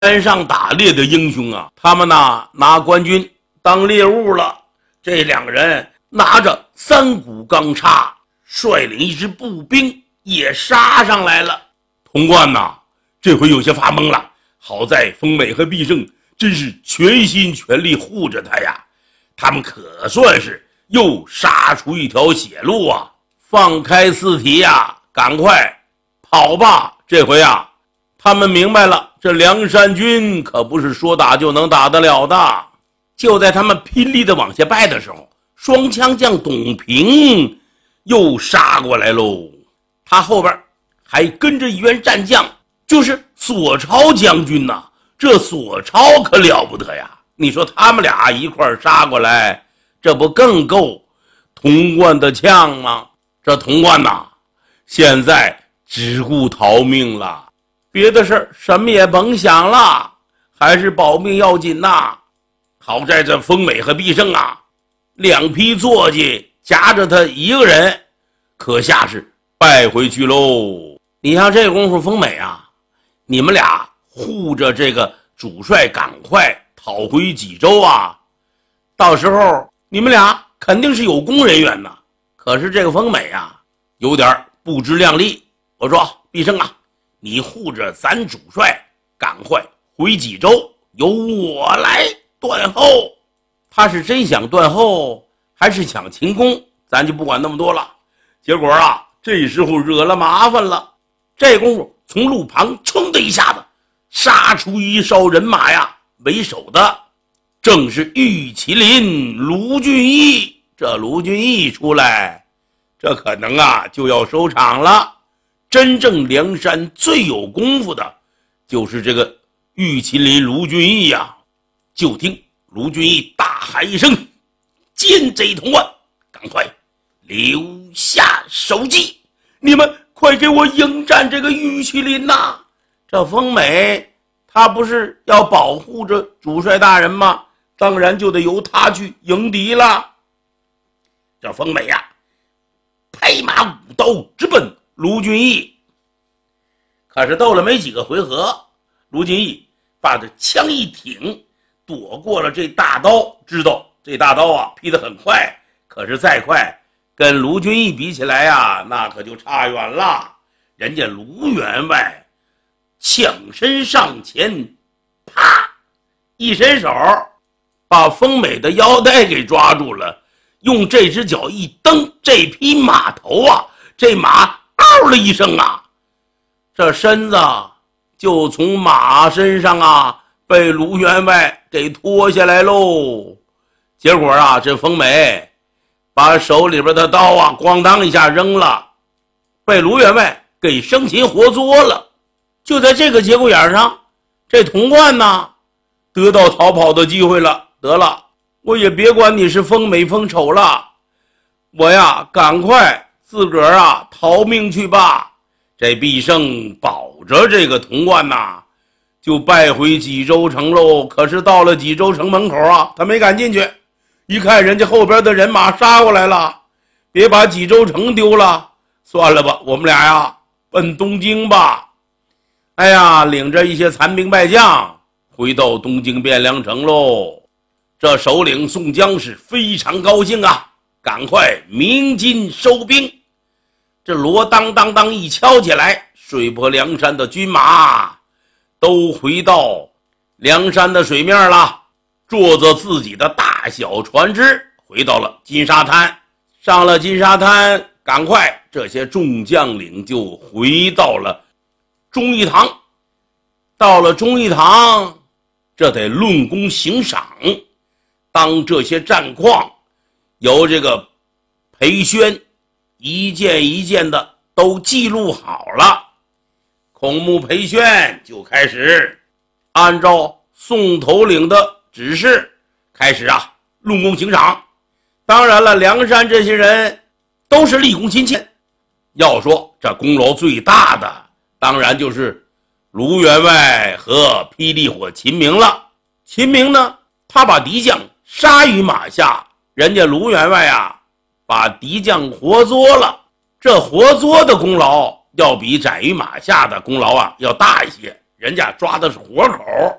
山上打猎的英雄啊，他们呢拿官军当猎物了。这两个人拿着3股钢叉，率领一支步兵也杀上来了。童贯呐，这回有些发懵了。好在丰美和必胜真是全心全力护着他呀，他们可算是又杀出一条血路啊！放开四蹄呀，赶快跑吧！这回啊，他们明白了，这梁山军可不是说打就能打得了的。就在他们拼力的往下败的时候，双枪将董平又杀过来喽。他后边还跟着一员战将，就是索超将军呐。这索超可了不得呀！你说他们俩一块杀过来，这不更够童贯的呛吗？这童贯呐，现在只顾逃命了，别的事什么也甭想了，还是保命要紧呐。好在这丰美和必胜啊，2匹坐骑夹着他一个人，可下是败回去喽。你像这功夫，丰美啊，你们俩护着这个主帅赶快讨回济州啊，到时候你们俩肯定是有功人员呐。可是这个丰美啊，有点不知量力。我说必胜啊，你护着咱主帅赶快回济州，由我来断后。他是真想断后还是想擒功，咱就不管那么多了。结果啊，这时候惹了麻烦了。这功夫从路旁冲的一下子杀出一哨人马呀，为首的正是玉麒麟卢俊义。这卢俊义出来，这可能啊就要收场了。真正梁山最有功夫的就是这个玉麒麟卢俊义呀。就听卢俊义大喊一声：奸贼童贯，赶快留下手机，你们快给我迎战这个玉麒麟呐！这丰美他不是要保护着主帅大人吗？当然就得由他去迎敌了。这丰美呀，拍马舞刀直奔卢俊义。可是斗了没几个回合，卢俊义把这枪一挺，躲过了这大刀。知道这大刀啊劈得很快，可是再快跟卢俊义比起来啊，那可就差远了。人家卢员外抢身上前，啪一伸手把丰美的腰带给抓住了，用这只脚一蹬，这匹马头啊，这马嗷了一声啊，这身子就从马身上啊被卢员外给拖下来喽。结果啊，这丰美把手里边的刀啊咣当一下扔了，被卢员外给生擒活捉了。就在这个节骨眼上，这童贯呢得到逃跑的机会了。得了，我也别管你是丰美丰丑了，我呀赶快自个儿啊逃命去吧。这必胜保着这个童贯呐，就败回济州城喽。可是到了济州城门口啊，他没敢进去，一看人家后边的人马杀过来了，别把济州城丢了，算了吧，我们俩呀奔东京吧。哎呀，领着一些残兵败将回到东京汴梁城喽。这首领宋江是非常高兴啊，赶快鸣金收兵。这锣当当当一敲起来，水泊梁山的军马都回到梁山的水面了，坐着自己的大小船只回到了金沙滩。上了金沙滩，赶快这些众将领就回到了忠义堂。到了忠义堂，这得论功行赏。当这些战况由这个裴宣一件一件的都记录好了，孔目裴宣就开始按照宋头领的指示开始啊论功行赏。当然了，梁山这些人都是立功心切，要说这功劳最大的当然就是卢员外和霹雳火秦明了。秦明呢，他把敌将杀于马下，人家卢员外啊把敌将活捉了，这活捉的功劳要比斩于马下的功劳啊要大一些。 人家抓的是活口。